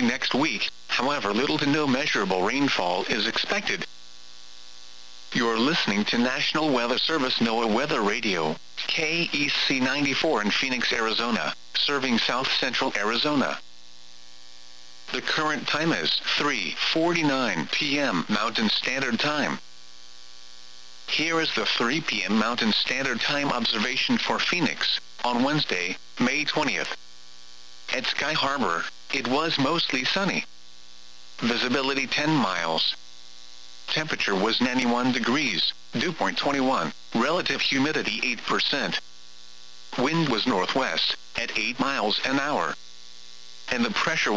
next week, however little to no measurable rainfall is expected. You're listening to National Weather Service NOAA Weather Radio, KEC 94 in Phoenix, Arizona, serving south central Arizona. The current time is 3:49 p.m. Mountain Standard Time. Here is the 3 p.m. Mountain Standard Time observation for Phoenix, on Wednesday, May 20th. At Sky Harbor, it was mostly sunny. Visibility 10 miles. Temperature was 91 degrees, dew point 21, relative humidity 8%. Wind was northwest, at 8 miles an hour. And the pressure